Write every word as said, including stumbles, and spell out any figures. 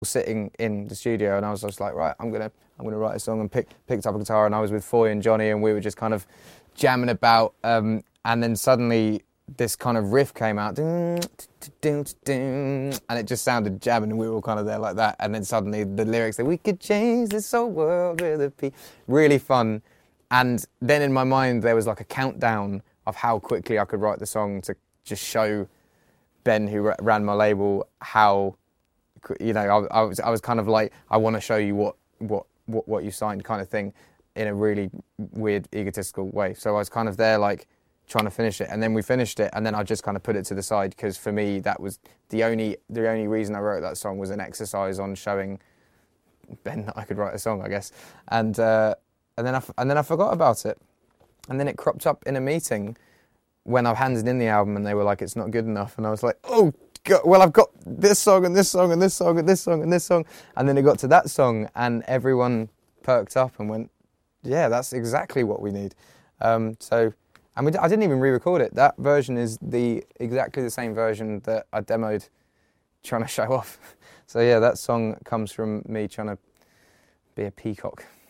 sitting in the studio, and I was just like, right, I'm gonna I'm gonna write a song, and pick, picked up a guitar, and I was with Foy and Johnny, and we were just kind of jamming about, um, and then suddenly this kind of riff came out, and it just sounded jamming, and we were all kind of there like that, and then suddenly the lyrics that we could change this whole world with a P, really fun, and then in my mind there was like a countdown of how quickly I could write the song to just show Ben, who ran my label, how, you know, I, I was I was kind of like, I want to show you what what what what you signed, kind of thing, in a really weird egotistical way. So I was kind of there like trying to finish it, and then we finished it, and then I just kind of put it to the side, because for me that was the only the only reason I wrote that song, was an exercise on showing Ben that I could write a song, I guess. And uh, and then I and then I forgot about it, and then it cropped up in a meeting when I handed in the album, and they were like, it's not good enough, and I was like, oh God, well, I've got this song and this song and this song and this song and this song, and then it got to that song, and everyone perked up and went, yeah, that's exactly what we need. Um, so, and we, I didn't even re-record it. That version is the exactly the same version that I demoed trying to show off. So yeah, that song comes from me trying to be a peacock.